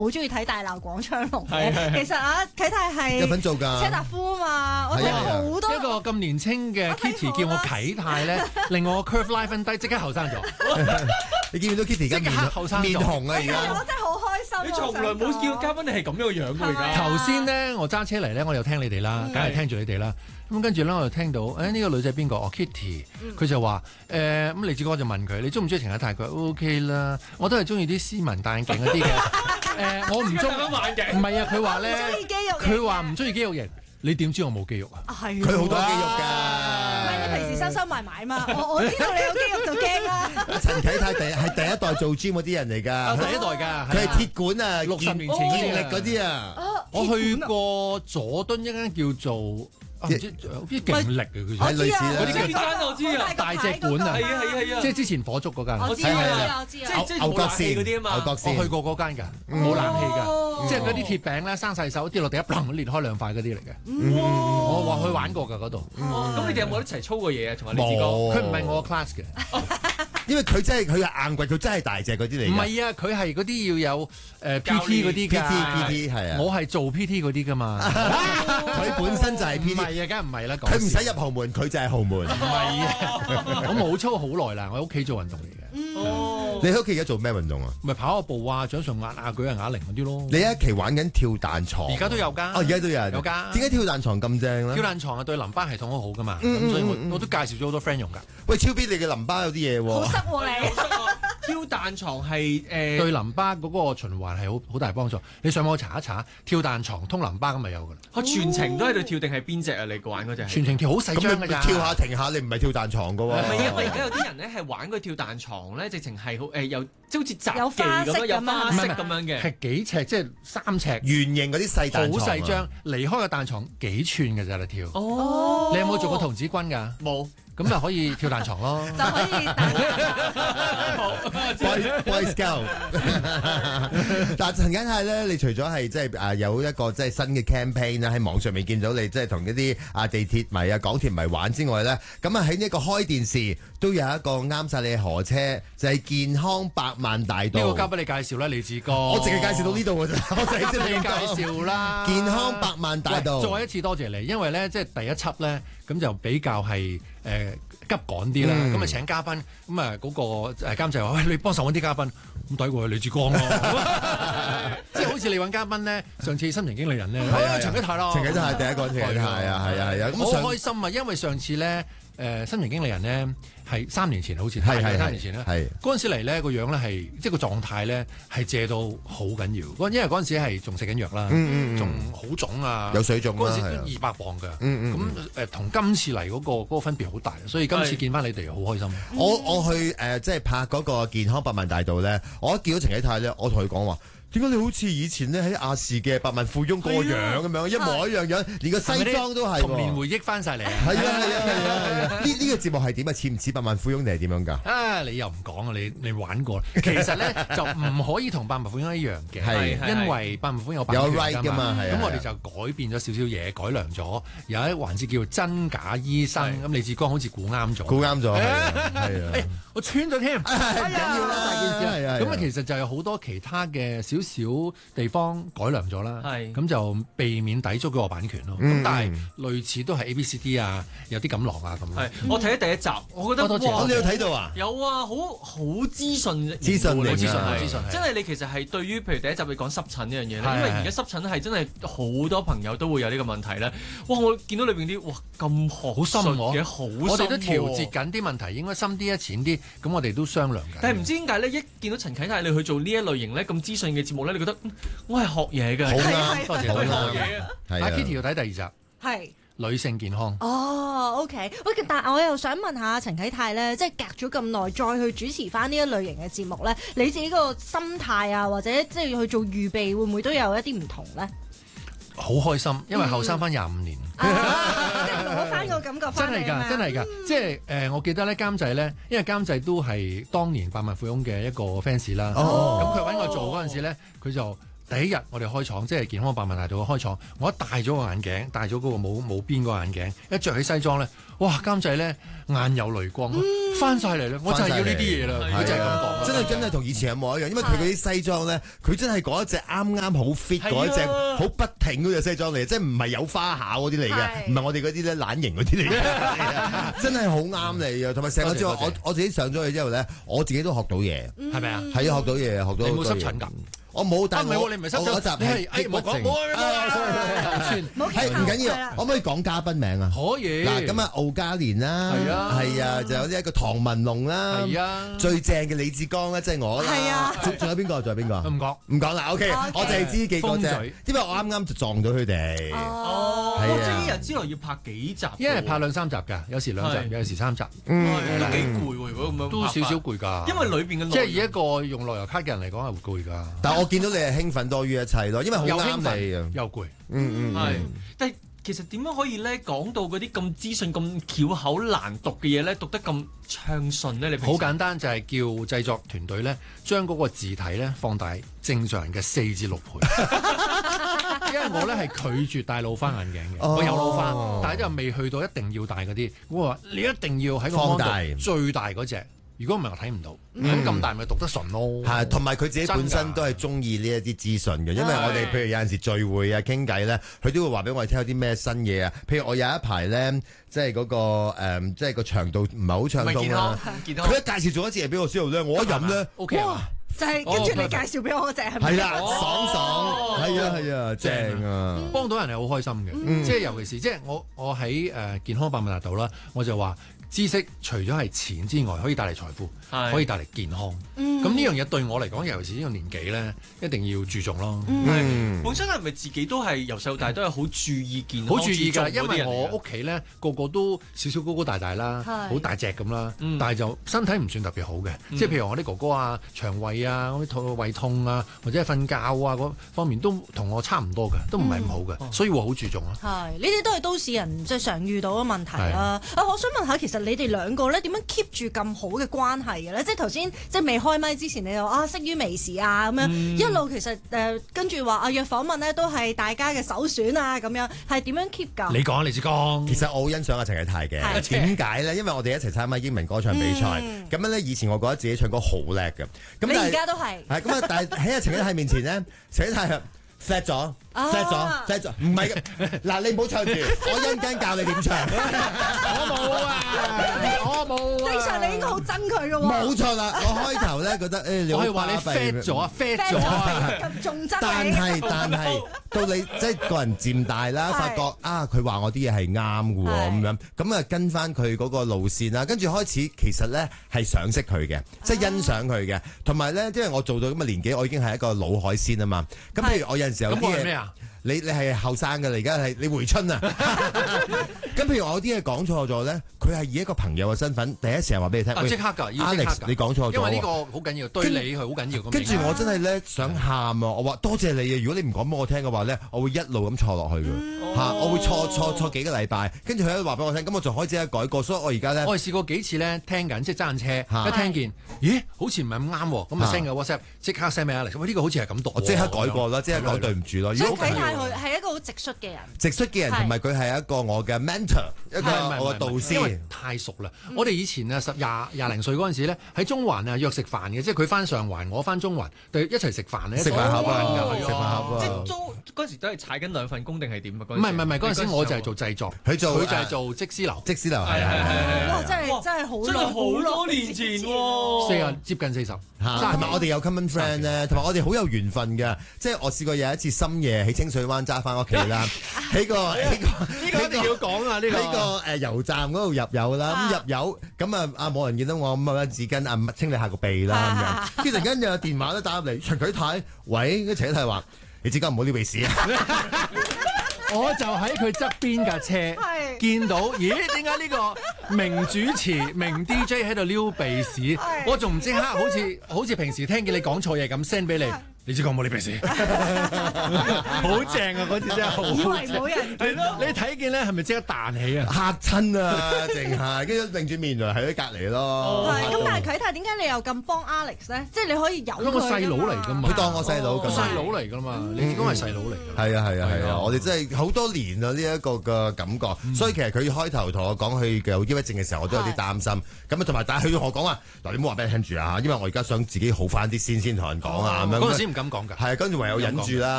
好中意睇大鬧廣昌隆嘅。其實啊，啟泰係有份做㗎， 車達夫啊嘛，我睇好多一個咁年青嘅 Kitty 叫我啟泰咧，令我 curve 拉分低，即刻後生咗。 你見唔見到 Kitty 而家即刻後生咗面紅啊而家？ 我真係好開心。 你從來冇見過嘉賓你係咁樣嘅樣㗎而家。 頭先咧，我揸車嚟咧，我又聽你哋啦，梗係聽住你哋啦。咁跟住咧，我就聽到呢個女仔邊個？哦 Kitty，佢就話咁李志哥就問佢：你中唔中意陳啟泰？佢 OK 啦，我都係中意啲斯文戴眼鏡嗰啲嘅。我唔中眼鏡。 唔係啊，佢話咧， 中意肌肉型佢話唔中意肌肉型。你點知我冇肌肉啊？ 係佢好多肌肉㗎。 唔係你平時收收埋埋嘛？我知道你有肌肉就驚啦。 陳啟泰係第一代做 gym 嗰啲人嚟㗎， 第一代㗎， 佢係鐵管啊 ，60年前健力嗰啲啊。 我去過佐敦一間叫做唔知有啲勁力嘅，佢係類似啦嗰啲叫邊間我知啊， 大隻館啊， 係啊係啊， 即係之前火燭嗰間。 我知啊，我知啊。 即係牛角線嗰啲啊嘛。 牛角線我去過嗰間㗎，冇冷氣㗎，即係嗰啲鐵餅咧生晒手跌落地一砰裂開兩塊嗰啲嚟嘅。我話去玩過㗎嗰度。 咁你哋有冇一齊操過嘢啊？同埋李志哥， 冇佢唔係我 class 嘅， 因為佢係硬棍，佢真係大隻嗰啲嚟㗎。 唔係啊，佢係嗰啲要有PT 嗰啲㗎。 PT 係啊， 我係做 PT 嗰啲㗎嘛。 佢本身就係唔 PT， 係啊，梗係唔係啦。 佢唔使入豪門，佢就係豪門。 唔係啊，我冇操好耐啦，我喺屋企做運動嚟嘅。 你喺屋企而家做咩運動啊？ 咪跑下步啊，掌上壓啊，舉下啞鈴嗰啲咯。 你一期玩緊跳彈床， 而家都有㗎。 哦，而家都有人有㗎。 點解跳彈床咁正咧？ 跳彈床啊，對淋巴系統好好㗎嘛。咁所以我都介紹咗好多 friend 用㗎。 喂，超 B 你嘅淋巴有啲嘢喎。 好塞喎你。 跳彈床係對淋巴嗰個循環係好大幫助。你上網查一查，跳彈床通淋巴咁咪有㗎啦。 我全程都喺度跳定係邊隻啊？你玩嗰隻？ 全程跳好細張咁你㗎咋。 跳下停下，你唔係跳彈床㗎喎。 唔係因為而家有啲人咧係玩個跳彈床咧，直情係好有即係好似雜有花式技咁樣，有咁樣花式咁樣嘅。 係幾尺，即係3尺， 圓形嗰啲細彈好床啊細張，離開個彈床幾寸㗎咋你跳。 哦， 你有冇做過童子軍㗎？ 冇。 咁咪可以跳彈床咯。 就可以打 Boy Scout。但陳啟泰咧，你除咗係即係有一個即係新嘅 campaign 啦，喺網上面見到你即係同一啲地鐵迷啊、港鐵迷玩之外咧，咁啊喺呢一個開電視都有一個啱晒你嘅河車，就係健康百萬大道。 呢個交俾你介紹啦，李志哥。 我淨係介紹到呢度㗎咋，我淨係知你介紹啦。 健康百萬大道。 再一次多謝你，因為咧即係第一輯咧，咁就比較係急趕啲啦，咁啊請嘉賓，咁啊嗰個監製話：喂，你幫手揾啲嘉賓，咁抵過李志光咯。即係好似你揾嘉賓咧，上次心情經理人咧，陳啟泰咯， 陳啟泰係第一個，陳啟泰啊，係啊，咁好開心啊！因為上次咧，心情經理人咧係3年前，好似係 3年前啦，嗰陣時嚟咧個樣咧係即係個狀態咧係借到好緊要，因為嗰陣時係仲食緊藥啦，仲好腫啊， 有水腫啦， 嗰陣時都200磅㗎，咁同今次嚟嗰個分別好大，所以今次見翻你哋好開心。 我去即係拍嗰個健康百萬大道咧，我一見到陳啟泰咧，我同佢講話。點解你好似以前咧喺亞視嘅百萬富翁個樣咁樣，一模一樣樣，連個西裝都係童年回憶翻晒嚟。 係啊！呢個節目係點啊？似唔似百萬富翁定係點樣㗎？ 你又唔講啊！你玩過，其實咧就唔可以同百萬富翁一樣嘅，因為百萬富翁有版權㗎嘛。咁我哋就改變咗少少嘢，改良咗，有一環節叫真假醫生。咁李志剛好似估啱咗， 估啱咗，係啊！ 我穿咗添，唔緊要啦，大件事。 係咁啊，其實就有好多其他嘅少地方改良咗啦，咁就避免抵觸嗰個版權咯。咁但係類似都係 ABCD 啊，有啲錦囊啊咁。 我睇咗第一集，我覺得哇， 你有睇到啊？ 有啊，好資訊資訊， 真係你其實係對於譬如第一集你講濕疹呢樣嘢咧，因為而家濕疹係真係好多朋友都會有呢個問題咧。哇！我見到裏邊啲咁好深嘅，好深。 我哋都調節緊啲問題，應該深啲淺啲，咁我哋都商量緊。 但係唔知點解咧，一見到陳啟泰你去做呢一類型咧咁資訊嘅節目咧，你覺得我係學嘢㗎， 好啱， 多謝多謝。阿 Kitty 要睇第2集， 係女性健康。 哦，OK，喂，但係我又想問下陳啟泰咧，即係隔咗咁耐再去主持翻呢一類型嘅節目咧，你自己個心態啊，或者即係去做預備，會唔會都有一啲唔同咧？ 好開心，因為後生翻25年， 即係攞翻個感覺翻嚟。 真係㗎，即係我記得咧監製咧，因為監製都係當年百萬富翁嘅一個 fans 啦。咁佢揾我做嗰陣時咧，佢就第一日我哋開廠，即係健康百萬大道開廠，我一戴咗個眼鏡，戴咗嗰個冇邊嗰個眼鏡，一着起西裝咧，哇！監製咧眼有雷光，翻晒嚟咧，我就係要呢啲嘢啦，佢就係咁講， 真係同以前一模一樣，因為佢嗰啲西裝咧，佢真係嗰一隻啱啱好 fit 嗰一隻好不挺嗰隻西裝嚟，即係唔係有花巧嗰啲嚟嘅，唔係我哋嗰啲咧懶型嗰啲嚟嘅，真係好啱你嘅，同埋成個之後，我自己上咗去之後咧，我自己都學到嘢， 係咪啊？ 係啊，學到嘢，學到。 你冇濕疹㗎？ 我冇，但係你唔係濕疹，你係冇講唔緊要，可唔可以講嘉賓名啊？ 可以。 嗱，咁啊，敖嘉年啦，係啊，就有呢一個唐文龍啦，係啊，最正嘅李志剛咧，即係我啦，係啊，仲有邊個？仲有邊個？唔講啦，OK，我淨係知幾個啫，因為我啱啱就撞到佢哋。 哦，即係一日之內要拍幾集？ 一日拍2-3集㗎，有時2集，有時3集。 都幾攰喎，如果咁樣都少少攰㗎。 因為裏邊嘅即係以一個用樂悠卡嘅人嚟講係會攰㗎。 但我見到你係興奮多於一切咯，因為好啱你啊， 又攰， 係。但係其實點樣可以咧講到嗰啲咁資訊咁巧口難讀嘅嘢咧，讀得咁暢順咧？你好簡單，就係叫製作團隊咧，將嗰個字體咧放大正常人嘅4至6倍。因為我咧係拒絕戴老花眼鏡嘅，我有老花，但係又未去到一定要戴嗰啲。我話你一定要喺個放大最大嗰隻。如果唔係我睇唔到，咁大咪讀得順咯。係，同埋佢自己本身都係中意呢一啲資訊嘅，因為我哋譬如有陣時聚會啊、傾偈咧，佢都會話俾我哋聽有啲咩新嘢啊。譬如我有一排咧，即係嗰個即係個腸道唔係好暢通啦。佢一介紹咗一隻嘢俾我之後咧，我一飲咧，OK 啊！ 就係跟住你介紹俾我嗰隻係咪？ 係啦，爽，係啊，正啊， 幫到人係好開心嘅。即係尤其是即係我喺健康百萬達到啦，我就話。知識除咗係錢之外，可以帶嚟財富，可以帶嚟健康。咁呢樣嘢對我嚟講，尤其是呢個年紀咧，一定要注重咯。 本身係咪自己都係由細到大都係好注意健康？好注意㗎， 因為我屋企咧個個都少少高高大大啦，好大隻咁啦，但係就身體唔算特別好嘅。即係譬如我啲哥哥啊，腸胃啊，嗰啲胃痛啊，或者係瞓覺啊嗰方面都同我差唔多嘅，都唔係咁好嘅，所以會好注重咯。 係呢啲都係都市人即係常遇到嘅問題啦。我想問下，其實你哋兩個咧點樣 keep 住咁好嘅關係嘅咧？即係頭先即係未開麥之前，你又識於微時啊咁樣，一路其實跟住話約訪問咧都係大家嘅首選啊咁樣，係點樣 keep 㗎？ 你講李志剛， 其實我好欣賞阿陳啟泰嘅。點解咧？因為我哋一齊參加英文歌唱比賽，咁樣咧以前我覺得自己唱歌好叻嘅。咁你而家都係係咁啊！但係喺阿陳啟泰面前咧，陳啟泰係 flat 咗。flat 咗，唔係嘅。嗱，你唔好唱住，我一陣間教你點唱。我冇啊。 正常你應該好憎佢嘅喎。 冇錯啦，我開頭咧覺得你可以話你 fat 咗啊，fat 咗啊， 咁重質。 但係到你即係個人漸大啦，發覺佢話我啲嘢係啱嘅喎，咁啊跟翻佢嗰個路線啦，跟住開始其實咧係賞識佢嘅，即係欣賞佢嘅，同埋咧因為我做到咁嘅年紀，我已經係一個老海鮮啊嘛。咁譬如我有陣時有啲嘢。你係後生嘅，你而家係你回春啊！咁譬如我啲嘢講錯咗咧，佢係以一個朋友嘅身份，第一時間話俾你聽， 即刻㗎，要 Alex，你講錯咗， 因為呢個好緊要，對你係好緊要。 跟住我真係咧想喊啊！我話多謝你啊！如果你唔講俾我聽嘅話咧，我會一路咁錯落去嘅嚇，我會錯幾個禮拜，跟住佢一話俾我聽，咁我就開始改過，所以我而家咧， 我係試過幾次咧聽緊即係揸緊車，一聽見咦好似唔係咁啱喎，咁啊 send 個 WhatsApp 即刻 send 俾 Alex，喂呢個好似係咁讀， 我即刻改過啦，即刻講對唔住咯。 所以啟泰佢係一個好直率嘅人， 直率嘅人同埋佢係一個我嘅 mentor，一個我嘅導師。 因為太熟啦，我哋以前啊廿零歲嗰陣時咧喺中環啊約食飯嘅，即係佢翻上環，我翻中環，對一齊食飯咧， 食飯盒啊，食飯盒啊， 即係嗰陣時都係踩緊2份工定係點啊？唔係嗰陣時我就係做製作，佢就係做則師樓， 係。 哇！真係好多年前喎，接近40。 同埋我哋有 common friend 咧，同埋我哋好有緣分嘅，即係我試過有一次深夜喺清水灣揸翻屋企啦，喺個呢個一定要講啊！呢個油站嗰度入油啦，咁入油咁啊冇人見到我，咁啊紙巾清理下個鼻啦咁樣，跟住突然間有電話咧打入嚟，陳啟泰，喂，陳啟泰話：你即刻唔好撩鼻屎啊！ 我就喺佢側邊架車，見到，咦？點解呢個名主持、名 DJ 喺度撩鼻屎？我仲唔即刻好似平時聽見你講錯嘢咁 send 俾你？你你知講冇你平時，好正啊！嗰次真係好以為冇人係咯，你睇見咧係咪即刻彈起啊？ 嚇親啊，淨係跟住擰住面來喺隔離咯。 係咁，但係啟泰點解你又咁幫 Alex 咧？即係你可以由因為我細佬嚟㗎嘛， 佢當我細佬咁個細佬嚟㗎嘛，你始終係細佬嚟㗎。 係啊係啊係係啊啊！我哋真係好多年啊呢一個嘅感覺，所以其實佢開頭同我講佢有抑鬱症嘅時候，我都有啲擔心。咁啊同埋，但係佢同我講話嗱，你唔好話俾人聽住啊，因為我而家想自己好翻啲先同人講啊咁樣。 嗰陣時唔敢講㗎。 係啊，跟住唯有忍住啦。